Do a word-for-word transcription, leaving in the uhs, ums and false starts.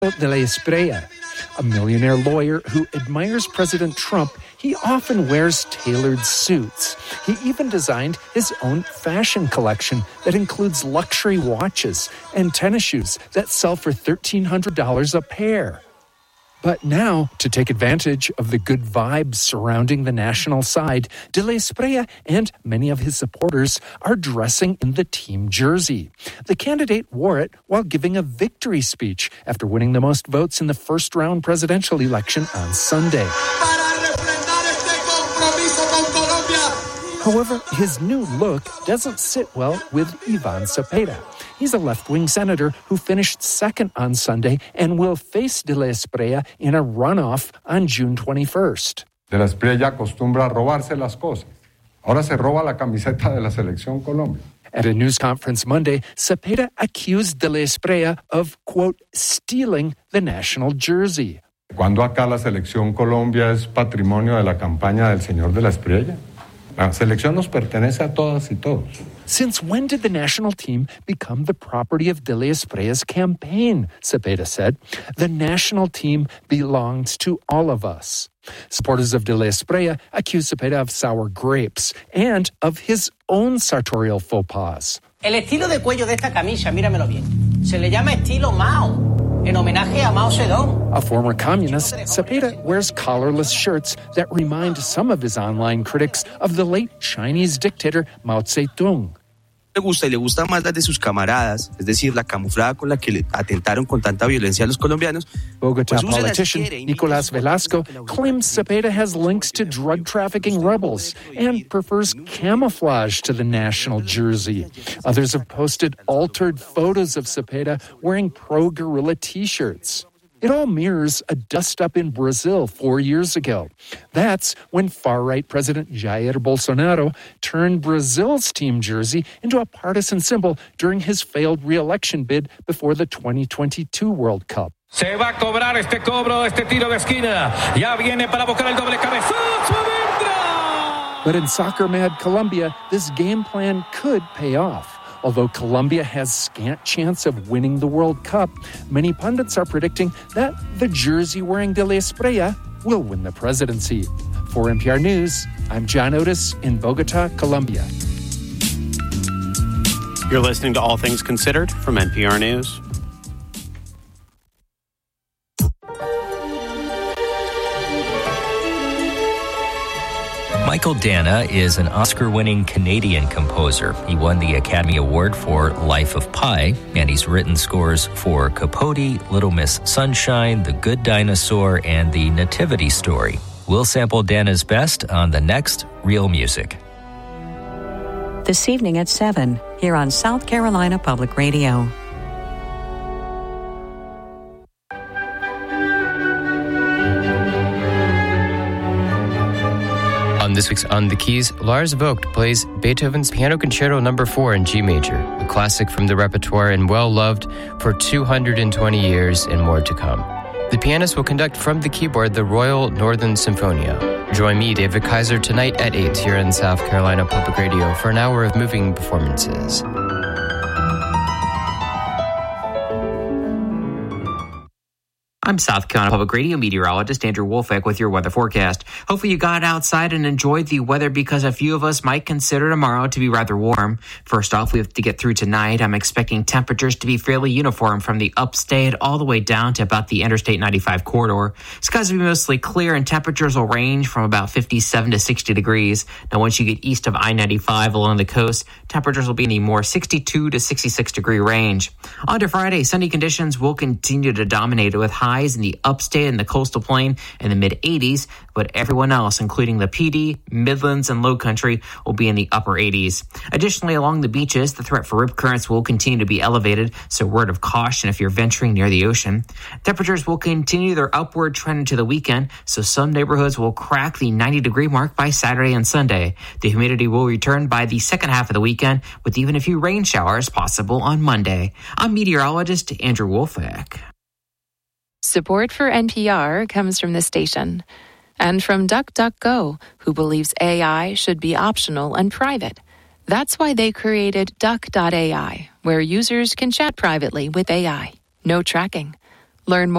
de la Espriella. A millionaire lawyer who admires President Trump, he often wears tailored suits. He even designed his own fashion collection that includes luxury watches and tennis shoes that sell for thirteen hundred dollars a pair. But now, to take advantage of the good vibes surrounding the national side, de la Espriella and many of his supporters are dressing in the team jersey. The candidate wore it while giving a victory speech after winning the most votes in the first-round presidential election on Sunday. However, his new look doesn't sit well with Ivan Cepeda. He's a left-wing senator who finished second on Sunday and will face de la Espriella in a runoff on June twenty-first. De la Espriella acostumbra a robarse las cosas. Ahora se roba la camiseta de la Selección Colombia. At a news conference Monday, Cepeda accused de la Espriella of, quote, stealing the national jersey. ¿Cuándo acá la Selección Colombia es patrimonio de la campaña del señor de la Espriella? La selección nos pertenece a todas y todos. Since when did the national team become the property of de la Espriella's campaign? Cepeda said. The national team belongs to all of us. Supporters of de la Espriella accuse Cepeda of sour grapes and of his own sartorial faux pas. El estilo de cuello de esta camisa, míramelo bien, se le llama estilo Mao. En homenaje a Mao Zedong. A former communist, Cepeda wears collarless shirts that remind some of his online critics of the late Chinese dictator Mao Zedong. Le gusta y le gusta más la de sus camaradas, es decir, la camuflada con la que le atentaron con tanta violencia a los colombianos. Bogotá pues politician Nicolás Velasco claims Cepeda has links to drug trafficking rebels and prefers camouflage to the national jersey. Others have posted altered photos of Cepeda wearing pro-guerrilla t-shirts. It all mirrors a dust-up in Brazil four years ago. That's when far-right President Jair Bolsonaro turned Brazil's team jersey into a partisan symbol during his failed re-election bid before the twenty twenty-two World Cup. Se va a cobrar este cobro, este tiro de esquina. Ya viene para buscar el doble cabezazo adentro. But in soccer-mad Colombia, this game plan could pay off. Although Colombia has scant chance of winning the World Cup, many pundits are predicting that the jersey-wearing de la Espriella will win the presidency. For N P R News, I'm John Otis in Bogotá, Colombia. You're listening to All Things Considered from N P R News. Michael Dana is an Oscar-winning Canadian composer. He won the Academy Award for Life of Pi, and he's written scores for Capote, Little Miss Sunshine, The Good Dinosaur, and The Nativity Story. We'll sample Dana's best on the next Real Music. This evening at seven, here on South Carolina Public Radio. On this week's On the Keys, Lars Vogt plays Beethoven's Piano Concerto Number four in G major, a classic from the repertoire and well-loved for two hundred twenty years and more to come. The pianist will conduct from the keyboard the Royal Northern Symphonia. Join me, David Kaiser, tonight at eight here in South Carolina Public Radio for an hour of moving performances. I'm South Carolina Public Radio meteorologist Andrew Wolfeck with your weather forecast. Hopefully you got outside and enjoyed the weather because a few of us might consider tomorrow to be rather warm. First off, we have to get through tonight. I'm expecting temperatures to be fairly uniform from the upstate all the way down to about the Interstate ninety-five corridor. Skies will be mostly clear and temperatures will range from about fifty-seven to sixty degrees. Now, once you get east of I ninety-five along the coast, temperatures will be in the more sixty-two to sixty-six degree range. On to Friday, sunny conditions will continue to dominate with highs in the upstate and the coastal plain in the mid eighties, but everyone else, including the P D, Midlands, and Low Country, will be in the upper eighties. Additionally, along the beaches, the threat for rip currents will continue to be elevated, so word of caution if you're venturing near the ocean. Temperatures will continue their upward trend into the weekend, so some neighborhoods will crack the ninety degree mark by Saturday and Sunday. The humidity will return by the second half of the weekend, with even a few rain showers possible on Monday. I'm meteorologist Andrew Wolfeck. Support for N P R comes from the station and from DuckDuckGo, who believes A I should be optional and private. That's why they created Duck dot A I, where users can chat privately with A I. No tracking. Learn more